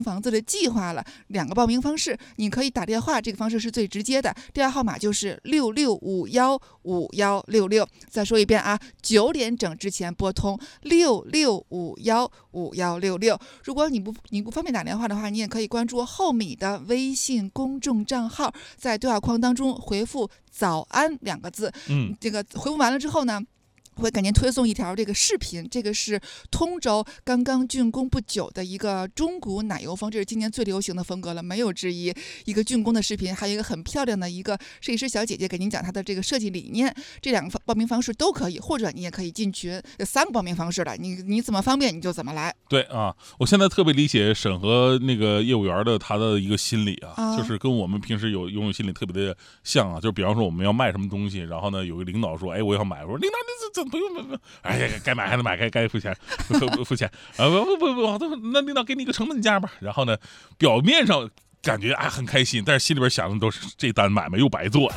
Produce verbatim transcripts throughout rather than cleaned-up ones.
房子的计划了。两个报名方式，你可以打电话，这个方式是最直接的，电话号码就是六六五幺五幺六六。再说一遍啊，九点整之前拨通六六五幺五幺六六。如果你不你不方便打电话的话，你也可以关注厚米的微信公众账号，在对话框当中回复早安两个字， 嗯， 这个回复完了之后呢，会给您推送一条这个视频，这个是通州刚刚竣工不久的一个中古奶油风，这是今年最流行的风格了，没有之一。一个竣工的视频，还有一个很漂亮的一个设计师小姐姐给您讲她的这个设计理念。这两个报名方式都可以，或者你也可以进群，有三个报名方式了，你你怎么方便你就怎么来。 对啊，我现在特别理解审核那个业务员的他的一个心理啊， 啊就是跟我们平时有拥有心理特别的像啊。就比方说我们要卖什么东西，然后呢有个领导说，哎，我要买，我说领导你这这不用不用，哎呀，该买还得买，该该付钱付付钱啊，不不不不，那领导给你个成本价吧。然后呢，表面上感觉啊很开心，但是心里边想的都是这单买卖又白做。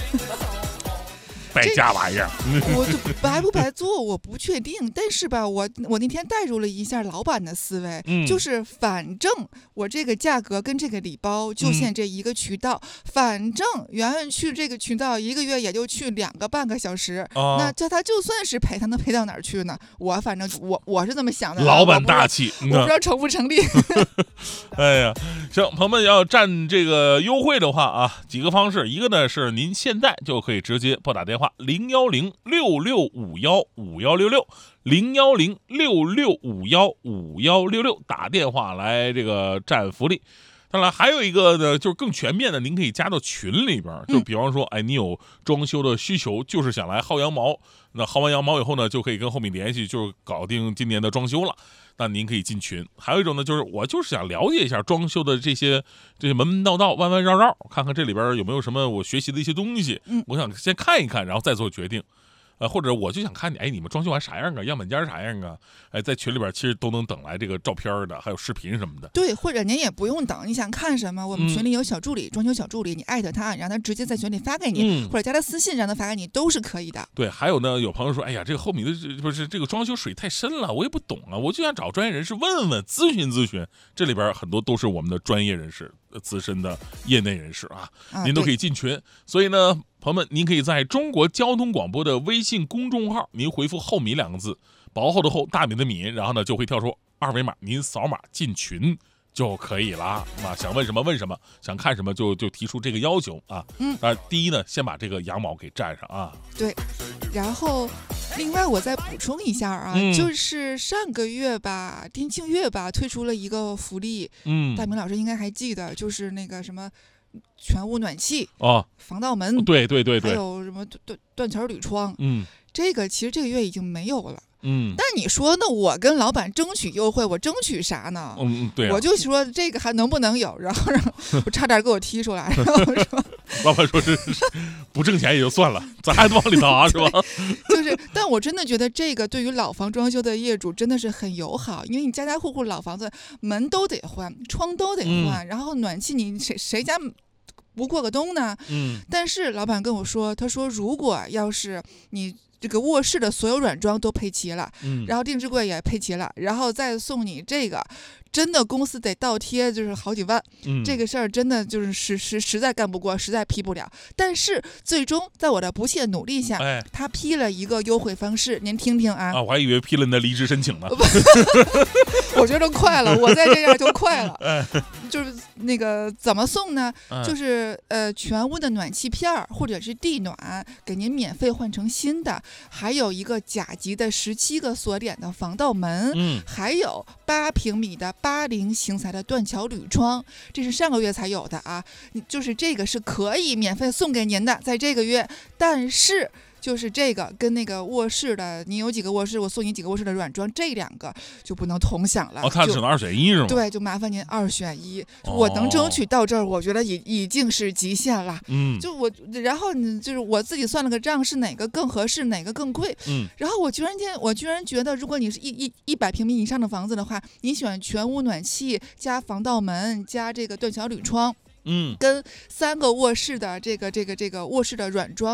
败家玩意儿， 我就白不白做我不确定，但是吧，我我那天带入了一下老板的思维， 嗯、 就是反正我这个价格跟这个礼包就限这一个渠道，嗯、反正圆圆去这个渠道一个月也就去两个半个小时，哦、那叫他就算是赔，他能赔到哪儿去呢？我反正我我是这么想的， 老板大气， 我不知道成不成立。 哎呀，行，朋友们要占这个优惠的话啊，几个方式，一个呢是您现在就可以直接拨打电话。零幺零六六五幺五幺六六，零幺零六六五幺五幺六六，打电话来这个占福利。当然还有一个呢，就是更全面的，您可以加到群里边，就比方说，哎，你有装修的需求，就是想来薅羊毛，那薅完羊毛以后呢，就可以跟后面联系，就是搞定今年的装修了。那您可以进群。还有一种呢，就是我就是想了解一下装修的这些这些门门道道、弯弯绕绕，看看这里边有没有什么我学习的一些东西。嗯，我想先看一看，然后再做决定。呃，或者我就想看你，哎，你们装修完啥样啊？样本间啥样啊？哎，在群里边其实都能等来这个照片的，还有视频什么的。 对，或者您也不用等，你想看什么，我们群里有小助理，嗯、装修小助理，你艾特他，让他直接在群里发给你，嗯、或者加他私信让他发给你，都是可以的。 对，还有呢，有朋友说，哎呀，这个后米的不是这个装修水太深了，我也不懂啊，我就想找专业人士问问，咨询咨询。这里边很多都是我们的专业人士、资深的业内人士啊，啊您都可以进群。所以呢。朋友们，您可以在中国交通广播的微信公众号，您回复“厚米”两个字，薄厚的厚，大米的米，然后呢就会跳出二维码，您扫码进群就可以了啊。想问什么问什么，想看什么就就提出这个要求啊。嗯，啊，第一呢，先把这个羊毛给占上啊。 对，然后另外我再补充一下啊，嗯、就是上个月吧，天庆月吧，推出了一个福利，嗯，大明老师应该还记得，就是那个什么。全屋暖气哦， 防盗门， 对对对对， 还有什么断断桥铝窗， 嗯， 这个其实这个月已经没有了， 嗯。 但你说那我跟老板争取优惠，我争取啥呢？ 嗯，对、啊， 我就说这个还能不能有？然后让我差点给我踢出来，然后说老板说这不挣钱也就算了，咱还往里拿是吧？ 就是，但我真的觉得这个对于老房装修的业主真的是很友好，因为你家家户户老房子门都得换，窗都得换，嗯、然后暖气你谁谁家不过个冬呢？嗯，但是老板跟我说，他说如果要是你这个卧室的所有软装都配齐了，嗯，然后定制柜也配齐了，然后再送你这个，真的公司得倒贴就是好几万，嗯，这个事儿真的就是实实实在干不过，实在批不了。但是最终在我的不懈努力下，哎，他批了一个优惠方式，您听听啊。 啊，我还以为批了你的离职申请呢。 我觉得快了，我在这样就快了。哎，就是那个怎么送呢？哎、就是呃全屋的暖气片儿或者是地暖给您免费换成新的，还有一个甲级的十七个锁点的防盗门，嗯，还有八平米的八零型材的断桥铝窗，这是上个月才有的啊。就是这个是可以免费送给您的，在这个月，但是。就是这个跟那个卧室的，你有几个卧室，我送你几个卧室的软装，这两个就不能同享了。 哦，它只能二选一是吗？ 对，就麻烦您二选一。哦、我能争取到这儿，我觉得已已经是极限了。嗯，就我，然后你就是我自己算了个账，是哪个更合适，哪个更贵。嗯，然后我居然间，我居然觉得，如果你是一一一百平米以上的房子的话，你选全屋暖气加防盗门加这个断桥铝窗，嗯，跟三个卧室的这个这个这个卧室的软装。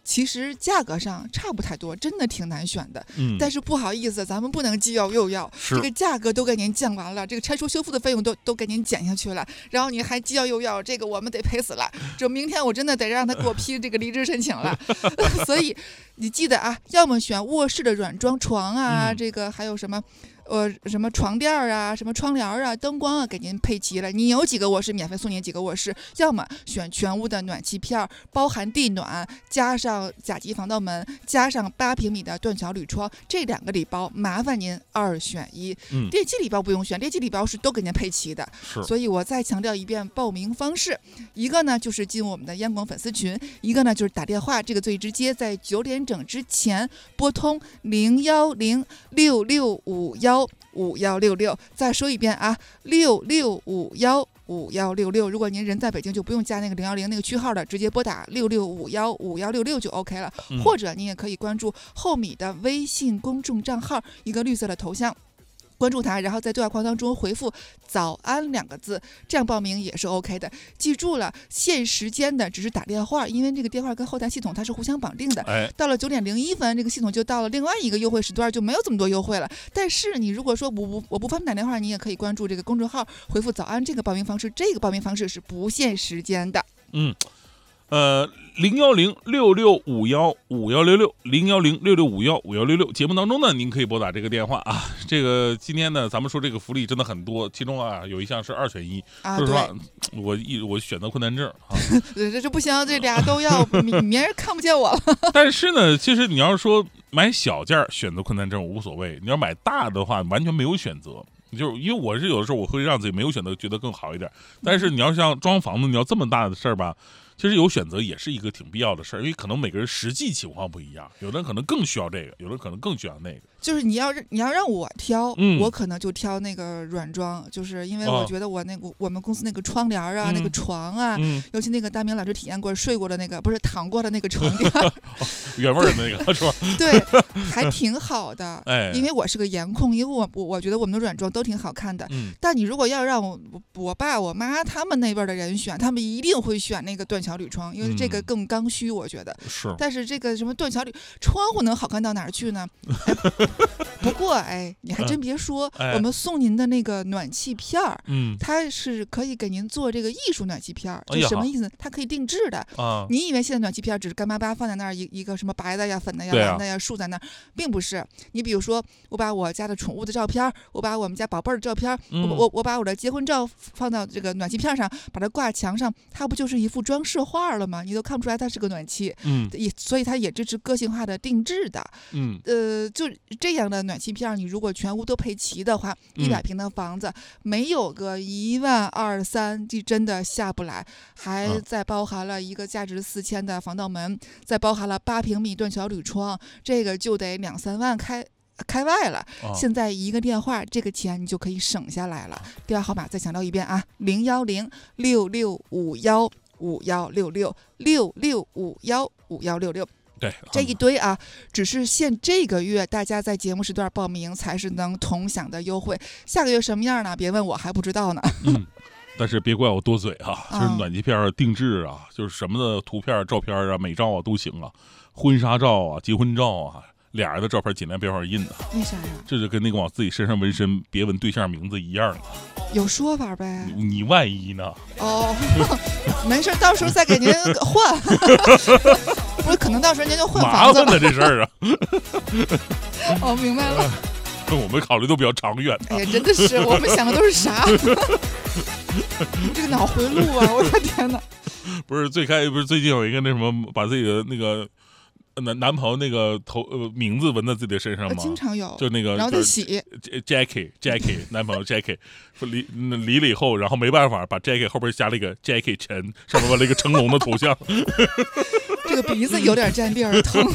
其实价格上差不太多，真的挺难选的。 嗯， 但是不好意思，咱们不能既要又要，这个价格都给您降完了，这个拆除修复的费用都都给您减下去了，然后你还既要又要，这个我们得赔死了。这明天我真的得让他给我批这个离职申请了。所以你记得啊，要么选卧室的软装床啊，嗯、这个还有什么？呃，什么床垫啊，什么窗帘啊，灯光啊，给您配齐了。你有几个卧室，免费送您几个卧室。要么选全屋的暖气片，包含地暖，加上甲级防盗门，加上八平米的断桥铝窗，这两个礼包麻烦您二选一。 嗯， 电器礼包不用选，电器礼包是都给您配齐的。 是， 所以我再强调一遍报名方式，一个呢就是进我们的央广粉丝群，一个呢就是打电话，这个最直接，在九点整之前拨通零幺零六六五幺。五幺六六，再说一遍啊，六六五幺五幺六六。如果您人在北京，就不用加那个零幺零那个区号了，直接拨打六六五幺五幺六六就 OK 了。 嗯、 或者你也可以关注厚米的微信公众账号，一个绿色的头像。关注它，然后在对话框当中回复“早安”两个字，这样报名也是 OK 的。记住了，限时间的只是打电话，因为这个电话跟后台系统它是互相绑定的。 哎， 到了九点零一分，这个系统就到了另外一个优惠时段，就没有这么多优惠了。但是你如果说我不我不方便打电话，你也可以关注这个公众号，回复“早安”这个报名方式，这个报名方式是不限时间的。 嗯。呃，零幺零六六五幺五幺六六，零幺零六六五幺五幺六六。节目当中呢，您可以拨打这个电话啊。这个今天呢，咱们说这个福利真的很多，其中啊有一项是二选一。 啊， 说实话，我一我选择困难症啊。 这这不行，这俩都要，明人看不见我了。 但是呢，其实你要是说买小件选择困难症无所谓，你要买大的话，完全没有选择。就是因为我是有的时候我会让自己没有选择觉得更好一点，但是你要像装房子，你要这么大的事儿吧。其实有选择也是一个挺必要的事儿，因为可能每个人实际情况不一样，有的人可能更需要这个，有的人可能更需要那个。 就是你要你要让我挑， 嗯、 我可能就挑那个软装，就是因为我觉得我那个、哦、我们公司那个窗帘啊、嗯、那个床啊、 嗯， 尤其那个大明老师体验过睡过的那个，不是躺过的那个床垫， 哦、原味的那个是吧？ 对，还挺好的。 哎， 因为我是个颜控，因为我我我觉得我们的软装都挺好看的。 嗯， 但你如果要让我我爸我妈他们那边的人选，他们一定会选那个断桥铝窗，因为这个更刚需，我觉得。 是。 但是这个什么断桥铝窗户能好看到哪儿去呢？哎、不过哎，你还真别说， 嗯哎、 我们送您的那个暖气片儿， 嗯， 它是可以给您做这个艺术暖气片儿， 哎、 就什么意思？它可以定制的。 啊， 你以为现在暖气片只是干巴巴放在那儿一一个什么白的呀、粉的呀、蓝的呀竖在那儿，并不是。你比如说，我把我家的宠物的照片，我把我们家宝贝儿的照片， 嗯、 我我我把我的结婚照放到这个暖气片上，把它挂墙上，它不就是一幅装饰画了吗？你都看不出来它是个暖气。 嗯， 也所以它也支持个性化的定制的。 嗯， 呃，就这样的暖气片，你如果全屋都配齐的话，一百平的房子、嗯、没有个一万二三，这真的下不来。还再包含了一个价值四千的防盗门，嗯、再包含了八平米断桥铝窗，这个就得两三万开开外了。 哦、 现在一个电话，这个钱你就可以省下来了。电话号码再强调一遍啊，零幺零六六五幺五幺六六六六五幺五幺六六。 对， 这一堆啊，只是限这个月大家在节目时段报名才是能同享的优惠。下个月什么样呢？别问我，还不知道呢。 嗯，但是别怪我多嘴啊，就是暖气片定制啊，就是什么的图片、照片啊、美照啊都行啊，婚纱照啊、结婚照啊。俩人的照片尽量别往上印的， 为啥呀？ 这就跟那个往自己身上纹身别纹对象名字一样的。 有说法呗？ 你, 你万一呢？ 哦，没事，到时候再给您换。不是，可能到时候您就换房子了。 麻烦的这事儿啊。 哦，明白了。 我们考虑都比较长远。 哎呀，真的是，我们想的都是啥？这个脑回路啊！我的天哪！ 不是最开，不是最近有一个那什么，把自己的那个。男男朋友那个头呃名字纹在自己的身上吗？ 经常有， 就那个， 然后再洗。 Jackie Jackie 男朋友 Jackie 离离了以后，然后没办法把 Jackie 后边加了一个 Jackie 陈，上面纹了一个成龙的头像。 这个鼻子有点占地儿疼。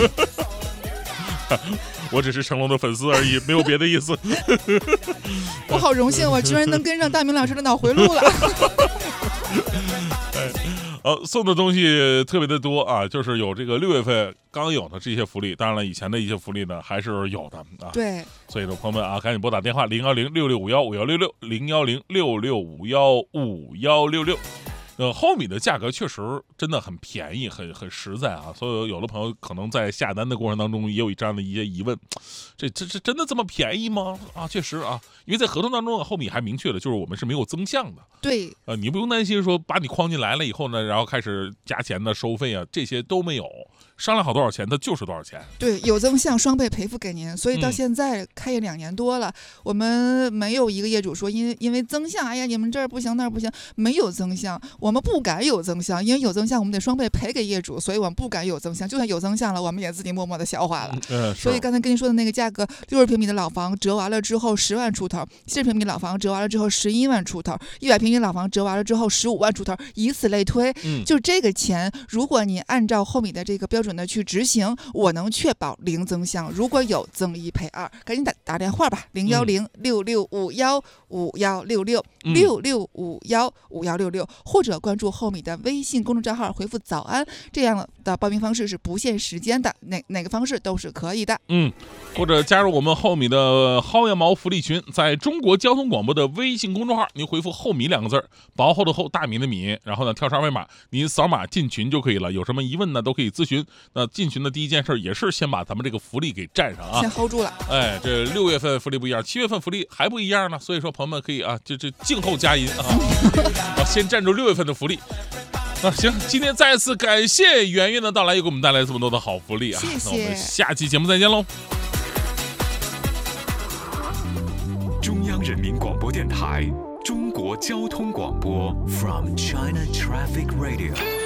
我只是成龙的粉丝而已，没有别的意思。 我好荣幸，我居然能跟上大明老师的脑回路了。 哎，呃，送的东西特别的多啊，就是有这个六月份刚有的这些福利，当然了，以前的一些福利呢还是有的啊。 对， 所以呢，朋友们啊，赶紧拨打电话零幺零六六五幺五幺六六零幺零六六五幺五幺六六。 呃，厚米的价格确实真的很便宜，很很实在啊。所以有的朋友可能在下单的过程当中也有这样的一些疑问，这这这真的这么便宜吗？啊，确实啊，因为在合同当中厚米还明确了，就是我们是没有增项的。 对， 呃，你不用担心说把你框进来了以后呢，然后开始加钱的收费啊，这些都没有。商量好多少钱，它就是多少钱。 对，有增项双倍赔付给您。所以到现在开业两年多了，嗯、我们没有一个业主说因为因为增项，哎呀，你们这儿不行那儿不行，没有增项，我们不敢有增项，因为有增项我们得双倍赔给业主，所以我们不敢有增项。就算有增项了，我们也自己默默的消化了。 嗯， 所以刚才跟您说的那个价格，六十平米的老房折完了之后十万出头，七十平米老房折完了之后十一万出头，一百平米老房折完了之后十五万出头，以此类推。 嗯， 就这个钱，如果你按照厚米的这个标准的去执行，我能确保零增项，如果有增一赔二，赶紧打打电话吧，零幺零六六五幺五幺六六六六五幺五幺六六，或者关注厚米的微信公众账号，回复早安，这样的报名方式是不限时间的，哪哪个方式都是可以的。 嗯，或者加入我们厚米的薅羊毛福利群，在中国交通广播的微信公众号，您回复厚米两个字，薄厚的厚，大米的米，然后呢跳出二维码，您扫码进群就可以了。有什么疑问呢，都可以咨询。那进群的第一件事也是先把咱们这个福利给占上啊， 先 hold 住了。 哎，这六月份福利不一样，七月份福利还不一样呢，所以说朋友们可以啊，这这静候佳音啊，啊，先占住六月份的福利。那、啊、行，今天再次感谢圆圆的到来，又给我们带来这么多的好福利啊！ 谢谢。 那我们下期节目再见喽。 中央人民广播电台，中国交通广播 ，From China Traffic Radio。